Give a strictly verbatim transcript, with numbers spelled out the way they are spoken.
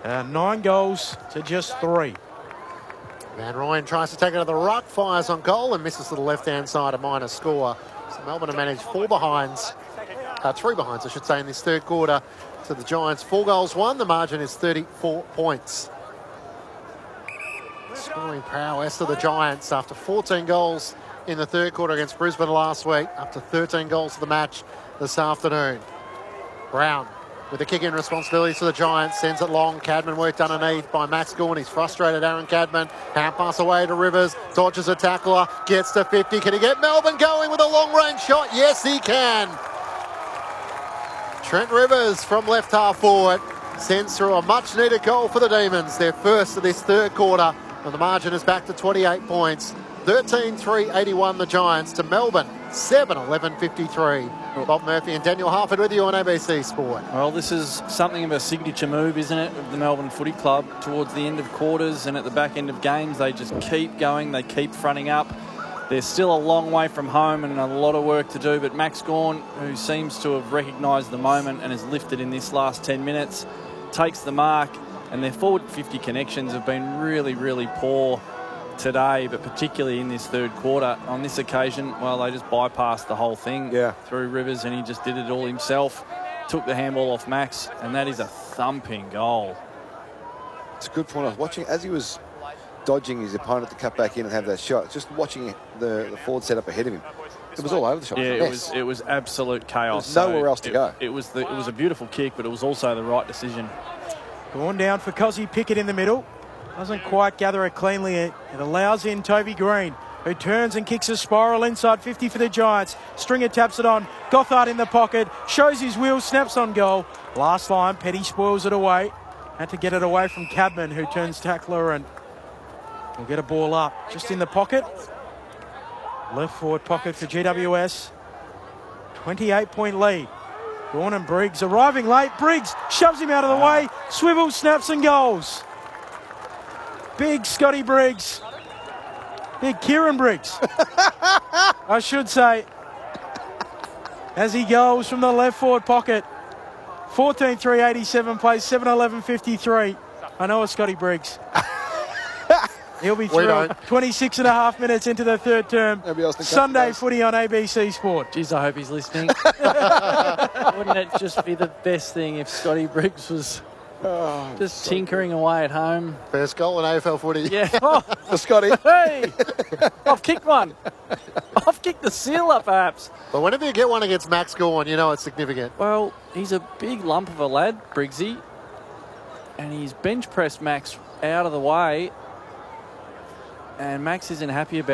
Uh, nine goals to just three. Van Rooyen tries to take it to the ruck, fires on goal and misses to the left-hand side, a minor score. So Melbourne have managed four behinds, uh, three behinds, I should say, in this third quarter to the Giants. Four goals, one. The margin is thirty-four points. Scoring prowess to the Giants after fourteen goals in the third quarter against Brisbane last week, up to thirteen goals to the match this afternoon. Brown with the kick-in responsibilities for the Giants, sends it long. Cadman worked underneath by Max Gawn. He's frustrated, Aaron Cadman. Hand pass away to Rivers, dodges a tackler, gets to fifty. Can he get Melbourne going with a long-range shot? Yes, he can. Trent Rivers from left half forward sends through a much-needed goal for the Demons. Their first of this third quarter, and the margin is back to twenty-eight points. thirteen three eighty-one the Giants to Melbourne, seven eleven fifty-three. Bob Murphy and Daniel Harford with you on A B C Sport. Well, this is something of a signature move, isn't it, of the Melbourne Footy Club towards the end of quarters and at the back end of games. They just keep going, they keep fronting up. They're still a long way from home and a lot of work to do, but Max Gawn, who seems to have recognised the moment and has lifted in this last ten minutes, takes the mark, and their forward fifty connections have been really, really poor today, but particularly in this third quarter. On this occasion, well, they just bypassed the whole thing yeah. through Rivers, and he just did it all himself. Took the handball off Max, and that is a thumping goal. It's a good point. I was watching as he was dodging his opponent to cut back in and have that shot. Just watching the, the forward set up ahead of him. It was all over the shot. Yeah, it yes. was it was absolute chaos. There's nowhere so else to it, go. It was the, it was a beautiful kick, but it was also the right decision. Gone down for Cozzy Pickett in the middle. Doesn't quite gather it cleanly. It allows in Toby Green, who turns and kicks a spiral inside fifty for the Giants. Stringer taps it on. Gothard in the pocket. Shows his wheels, snaps on goal. Last line, Petty spoils it away. Had to get it away from Cadman, who turns tackler and will get a ball up. Just in the pocket. Left forward pocket for G W S. twenty-eight point lead. Gawn and Briggs arriving late. Briggs shoves him out of the way. Swivels, snaps and goals. Big Scotty Briggs. Big Kieran Briggs. I should say. As he goes from the left forward pocket. fourteen three eighty-seven plays seven eleven fifty-three. I know a Scotty Briggs. He'll be thrilled. twenty-six and a half minutes into the third term. Sunday footy on A B C Sport. Jeez, I hope he's listening. Wouldn't it just be the best thing if Scotty Briggs was oh, just so tinkering good. away at home? First goal in A F L footy. Yeah. Oh, for Scotty. Hey! I've kicked one. I've kicked the seal up, perhaps. But whenever you get one against Max Gawn, you know it's significant. Well, he's a big lump of a lad, Briggsy. And he's bench pressed Max out of the way. And Max isn't happy about